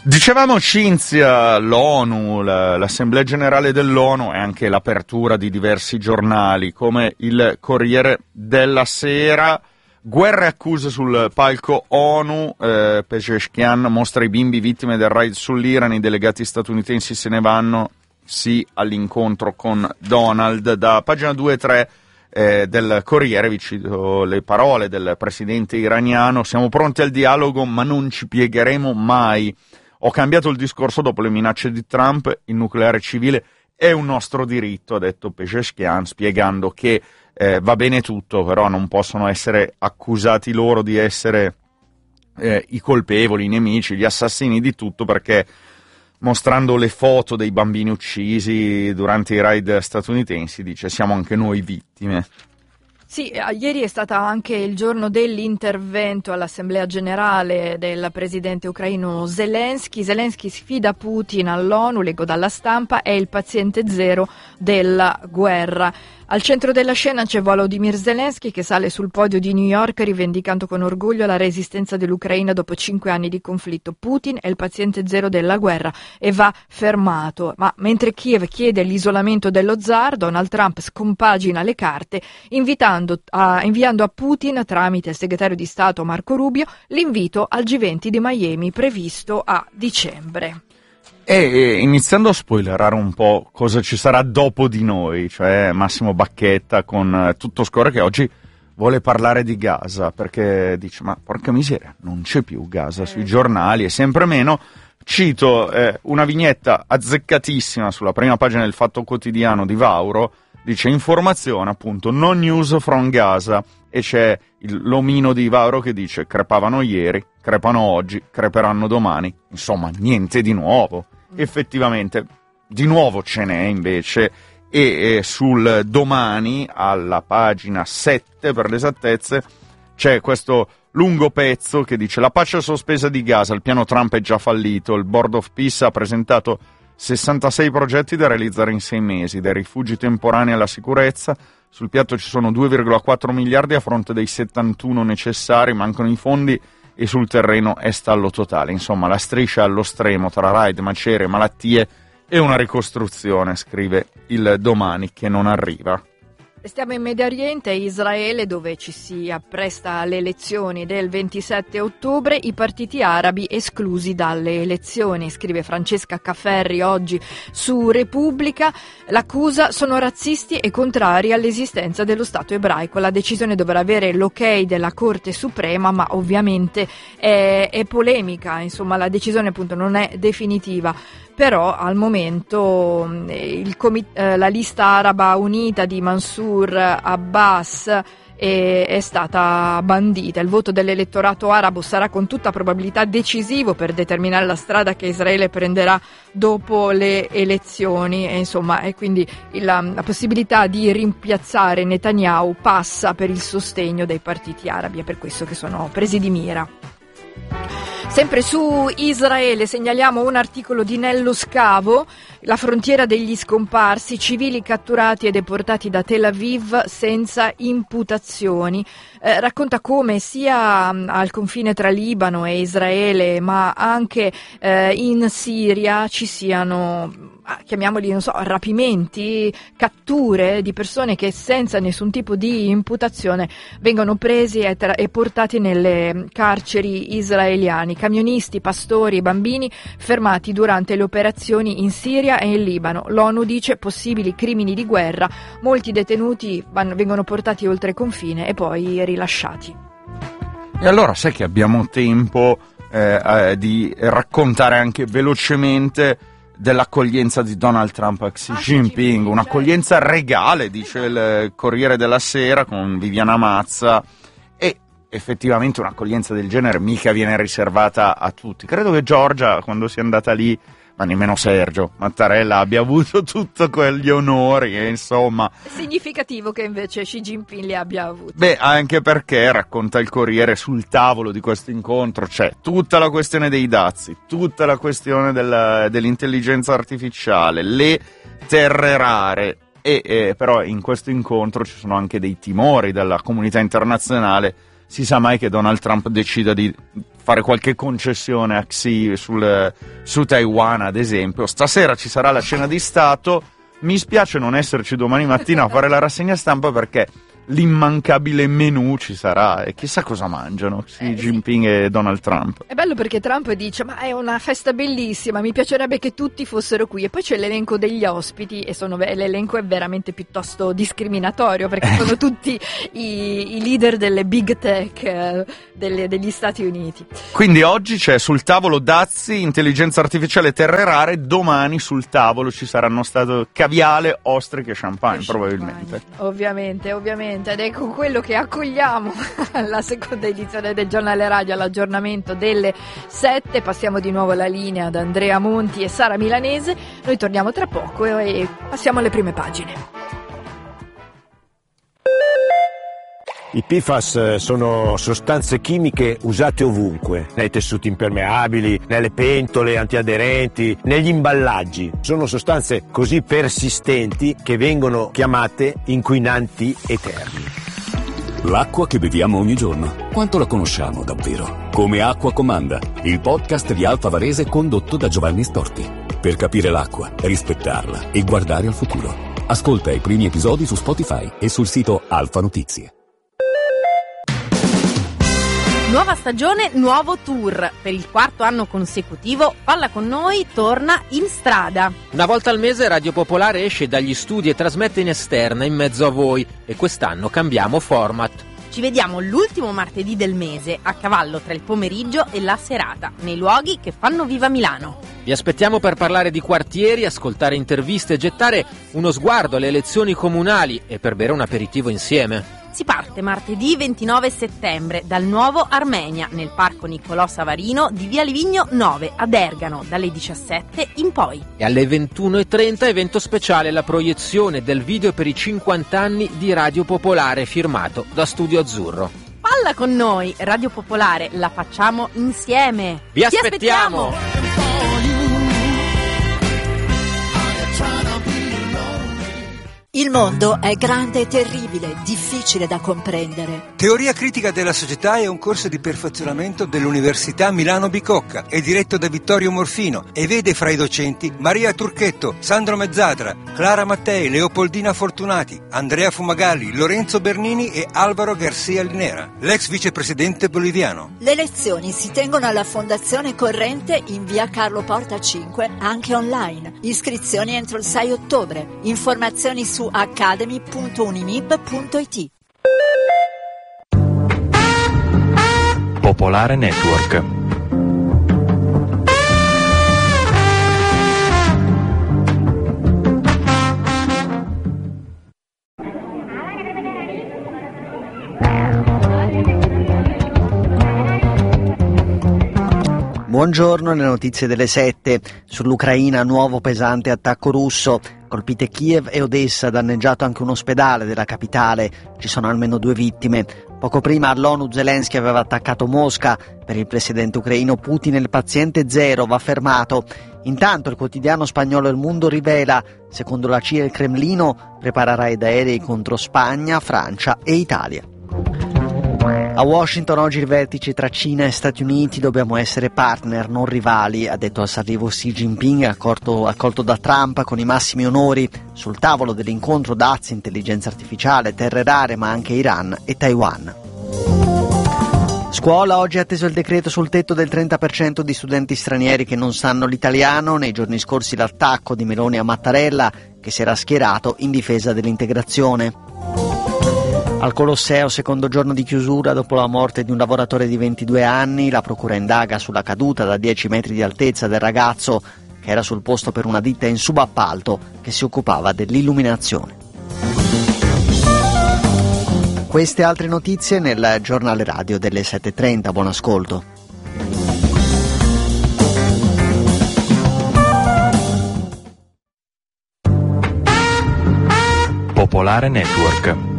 Dicevamo Cinzia, l'ONU, l'Assemblea Generale dell'ONU e anche l'apertura di diversi giornali come il Corriere della Sera. Guerre e accuse sul palco ONU, Pezeshkian mostra i bimbi vittime del raid sull'Iran, i delegati statunitensi se ne vanno, sì all'incontro con Donald. Da pagina 2 e 3 del Corriere vi cito le parole del presidente iraniano: siamo pronti al dialogo ma non ci piegheremo mai. Ho cambiato il discorso dopo le minacce di Trump, il nucleare civile è un nostro diritto, ha detto Pezeshkian, spiegando che va bene tutto, però non possono essere accusati loro di essere i colpevoli, i nemici, gli assassini di tutto, perché mostrando le foto dei bambini uccisi durante i raid statunitensi dice siamo anche noi vittime. Sì, ieri è stata anche il giorno dell'intervento all'Assemblea Generale del presidente ucraino Zelensky. Zelensky sfida Putin all'ONU, leggo dalla Stampa, è il paziente zero della guerra. Al centro della scena c'è Volodymyr Zelensky che sale sul podio di New York rivendicando con orgoglio la resistenza dell'Ucraina dopo 5 anni di conflitto. Putin è il paziente zero della guerra e va fermato. Ma mentre Kiev chiede l'isolamento dello zar, Donald Trump scompagina le carte inviando a Putin, tramite il segretario di Stato Marco Rubio, l'invito al G20 di Miami previsto a dicembre. E iniziando a spoilerare un po' cosa ci sarà dopo di noi, cioè Massimo Bacchetta con Tutto Scorre che oggi vuole parlare di Gaza, perché dice ma porca miseria, non c'è più Gaza sui giornali e sempre meno. Cito una vignetta azzeccatissima sulla prima pagina del Fatto Quotidiano di Vauro, dice informazione appunto, no news from Gaza, e c'è l'omino di Vauro che dice crepavano ieri, crepano oggi, creperanno domani, insomma niente di nuovo. Effettivamente di nuovo ce n'è invece, e sul Domani alla pagina 7 per le esattezze c'è questo lungo pezzo che dice la pace sospesa di Gaza, il piano Trump è già fallito, il Board of Peace ha presentato 66 progetti da realizzare in 6 mesi, dai rifugi temporanei alla sicurezza. Sul piatto ci sono 2,4 miliardi a fronte dei 71 necessari, mancano i fondi e sul terreno è stallo totale. Insomma, la striscia allo stremo tra raid, macerie, malattie e una ricostruzione, scrive il Domani, che non arriva. Stiamo in Medio Oriente, Israele, dove ci si appresta alle elezioni del 27 ottobre, i partiti arabi esclusi dalle elezioni, scrive Francesca Cafferri oggi su Repubblica. L'accusa: sono razzisti e contrari all'esistenza dello Stato ebraico. La decisione dovrà avere l'ok della Corte Suprema, ma ovviamente è polemica, insomma la decisione appunto non è definitiva. Però al momento la lista araba unita di Mansour Abbas è stata bandita. Il voto dell'elettorato arabo sarà con tutta probabilità decisivo per determinare la strada che Israele prenderà dopo le elezioni e quindi la possibilità di rimpiazzare Netanyahu passa per il sostegno dei partiti arabi, è per questo che sono presi di mira. Sempre su Israele segnaliamo un articolo di Nello Scavo, la frontiera degli scomparsi, civili catturati e deportati da Tel Aviv senza imputazioni. Racconta come sia al confine tra Libano e Israele, ma anche in Siria ci siano, chiamiamoli, rapimenti, catture di persone che senza nessun tipo di imputazione vengono presi e portati nelle carceri israeliane. Camionisti, pastori e bambini fermati durante le operazioni in Siria e in Libano. L'ONU dice possibili crimini di guerra, molti detenuti vengono portati oltre confine e poi rilasciati. E allora sai che abbiamo tempo di raccontare anche velocemente dell'accoglienza di Donald Trump a Xi Jinping, un'accoglienza regale, dice il Corriere della Sera con Viviana Mazza, e effettivamente un'accoglienza del genere mica viene riservata a tutti. Credo che Giorgia, quando sia andata lì, ma nemmeno Sergio Mattarella abbia avuto tutti quegli onori, insomma. È significativo che invece Xi Jinping li abbia avuti. Beh, anche perché, racconta il Corriere, sul tavolo di questo incontro c'è tutta la questione dei dazi, tutta la questione dell'intelligenza artificiale, le terre rare, e però in questo incontro ci sono anche dei timori della comunità internazionale. Si sa mai che Donald Trump decida di fare qualche concessione a Xi su Taiwan, ad esempio. Stasera ci sarà la cena di Stato, mi spiace non esserci domani mattina a fare la rassegna stampa perché l'immancabile menù ci sarà e chissà cosa mangiano Xi Jinping e Donald Trump. È bello perché Trump dice ma è una festa bellissima, mi piacerebbe che tutti fossero qui, e poi c'è l'elenco degli ospiti e l'elenco è veramente piuttosto discriminatorio perché sono tutti i leader delle big tech degli Stati Uniti. Quindi oggi c'è sul tavolo dazi, intelligenza artificiale, terre rare, domani sul tavolo ci saranno stato caviale, ostriche e champagne probabilmente. Ovviamente. Ed è con quello che accogliamo la seconda edizione del Giornale Radio all'aggiornamento delle 7. Passiamo di nuovo la linea ad Andrea Monti e Sara Milanese. Noi torniamo tra poco e passiamo alle prime pagine. I PFAS sono sostanze chimiche usate ovunque, nei tessuti impermeabili, nelle pentole antiaderenti, negli imballaggi. Sono sostanze così persistenti che vengono chiamate inquinanti eterni. L'acqua che beviamo ogni giorno, quanto la conosciamo davvero? Come Acqua Comanda, il podcast di Alfa Varese condotto da Giovanni Storti. Per capire l'acqua, rispettarla e guardare al futuro. Ascolta i primi episodi su Spotify e sul sito Alfa Notizie. Nuova stagione, nuovo tour. Per il 4º anno consecutivo Palla con noi torna in strada. Una volta al mese Radio Popolare esce dagli studi e trasmette in esterna in mezzo a voi, e quest'anno cambiamo format. Ci vediamo l'ultimo martedì del mese, a cavallo tra il pomeriggio e la serata, nei luoghi che fanno viva Milano. Vi aspettiamo per parlare di quartieri, ascoltare interviste e gettare uno sguardo alle elezioni comunali e per bere un aperitivo insieme. Si parte martedì 29 settembre dal Nuovo Armenia, nel Parco Niccolò Savarino di Via Livigno 9 ad Ergano, dalle 17 in poi. E alle 21:30 evento speciale, la proiezione del video per i 50 anni di Radio Popolare firmato da Studio Azzurro. Palla con noi, Radio Popolare, la facciamo insieme. Vi aspettiamo! Il mondo è grande e terribile, difficile da comprendere. Teoria critica della società è un corso di perfezionamento dell'Università Milano Bicocca. È diretto da Vittorio Morfino e vede fra i docenti Maria Turchetto, Sandro Mezzadra, Clara Mattei, Leopoldina Fortunati, Andrea Fumagalli, Lorenzo Bernini e Alvaro Garcia Linera, l'ex vicepresidente boliviano. Le lezioni si tengono alla Fondazione Corrente in via Carlo Porta 5, anche online. Iscrizioni entro il 6 ottobre. Informazioni su academy.unimib.it. Popolare Network. Buongiorno, le notizie delle 7. Sull'Ucraina, nuovo pesante attacco russo. Colpite Kiev e Odessa, danneggiato anche un ospedale della capitale. Ci sono almeno 2 vittime. Poco prima all'ONU Zelensky aveva attaccato Mosca. Per il presidente ucraino Putin il paziente zero va fermato. Intanto il quotidiano spagnolo El Mundo rivela, secondo la CIA il Cremlino prepara raid aerei contro Spagna, Francia e Italia. A Washington oggi il vertice tra Cina e Stati Uniti, dobbiamo essere partner, non rivali, ha detto al arrivo Xi Jinping, accolto da Trump con i massimi onori. Sul tavolo dell'incontro dazi, intelligenza artificiale, terre rare, ma anche Iran e Taiwan. Scuola, oggi è atteso il decreto sul tetto del 30% di studenti stranieri che non sanno l'italiano. Nei giorni scorsi l'attacco di Meloni a Mattarella, che si era schierato in difesa dell'integrazione. Al Colosseo, secondo giorno di chiusura dopo la morte di un lavoratore di 22 anni, la procura indaga sulla caduta da 10 metri di altezza del ragazzo che era sul posto per una ditta in subappalto che si occupava dell'illuminazione. Queste altre notizie nel giornale radio delle 7:30. Buon ascolto. Popolare Network.